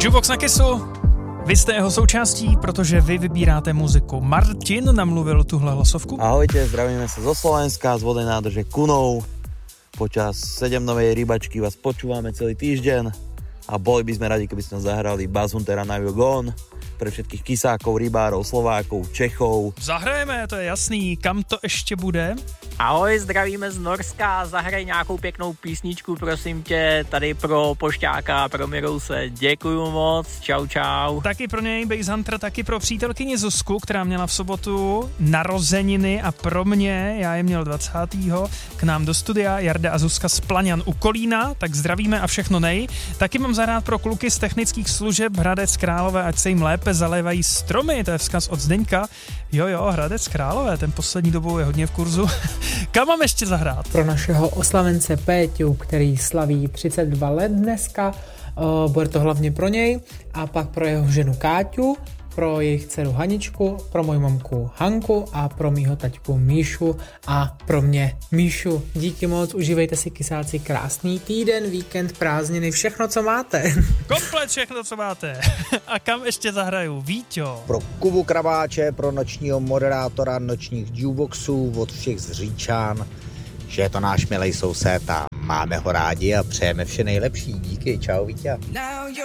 Jukebox na Kissu. Vy jste jeho součástí, protože vy vybíráte muziku. Martin namluvil tuhle hlasovku. Ahojte, zdravíme sa zo Slovenska, z vodnej nádrže Kunov. Počas 7-novej rybačky vás počúvame celý týždeň a boli by sme radi, keby ste nám zahrali Buzz Huntera Now You're Gone pre všetkých kysákov, rybárov, Slovákov, Čechov. Zahrajeme, to je jasný. Kam to ještě bude? Ahoj, zdravíme z Norska, zahraj nějakou pěknou písničku, prosím tě, tady pro Pošťáka, pro Mirouse, děkuju moc, čau čau. Taky pro něj Buzz Hunter, taky pro přítelkyni Zuzku, která měla v sobotu narozeniny a pro mě, já je měl 20. k nám do studia Jarda a Zuzka z Plaňan u Kolína, tak zdravíme a všechno nej. Taky mám zahrát pro kluky z technických služeb Hradec Králové, ať se jim lépe zalévají stromy, to je vzkaz od Zdeňka. Jo, Hradec Králové, ten poslední dobou je hodně v kurzu. Kam mám ještě zahrát? Pro našeho oslavence Péťu, který slaví 32 let dneska, bude to hlavně pro něj a pak pro jeho ženu Káťu, pro jejich dceru Haničku, pro moji mamku Hanku a pro mýho taťku Míšu a pro mě Míšu. Díky moc, užívejte si kysáci krásný týden, víkend, prázdniny, všechno, co máte. Komplet všechno, co máte. A kam ještě zahraju? Víťo. Pro Kubu Kraváče, pro nočního moderátora nočních jukeboxů od všech z Říčan, že je to náš milej soused a máme ho rádi a přejeme vše nejlepší. Díky, čau Vítě.